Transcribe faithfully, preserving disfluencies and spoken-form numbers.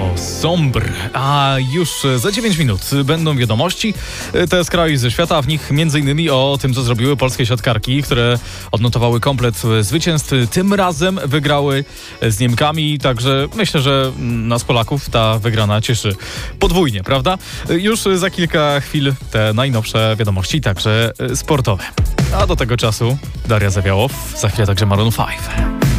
Sombre. A już za dziewięć minut będą wiadomości. Te z kraju i ze świata, a w nich m.in. o tym, co zrobiły polskie siatkarki, które odnotowały komplet zwycięstw. Tym razem wygrały z Niemkami, także myślę, że nas Polaków ta wygrana cieszy podwójnie, prawda? Już za kilka chwil te najnowsze wiadomości, także sportowe. A do tego czasu Daria Zawiałow, za chwilę także Maroon pięć.